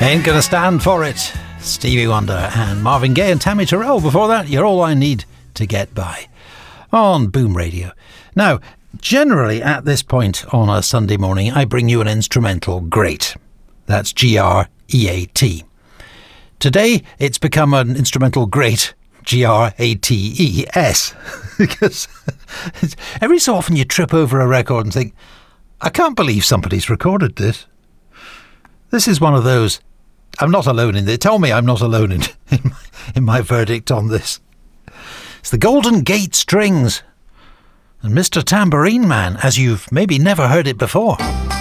Ain't Gonna Stand For It. Stevie Wonder and Marvin Gaye and Tammy Terrell. Before that, You're All I Need to Get By on Boom Radio. Now, generally at this point on a Sunday morning, I bring you an instrumental great. That's G-R-E-A-T. Today, it's become an instrumental great, G-R-A-T-E-S. Because every so often you trip over a record and think, I can't believe somebody's recorded this. This is one of those. I'm not alone in it. Tell me I'm not alone in my verdict on this. It's the Golden Gate Strings and Mr. Tambourine Man, as you've maybe never heard it before.